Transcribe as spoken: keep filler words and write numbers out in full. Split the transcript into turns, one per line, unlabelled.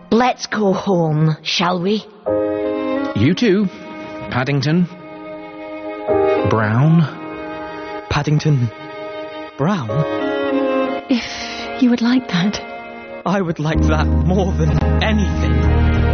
Let's go home, shall we?
You too, Paddington. Brown.
Paddington Brown?
If you would like that.
I would like that more than anything.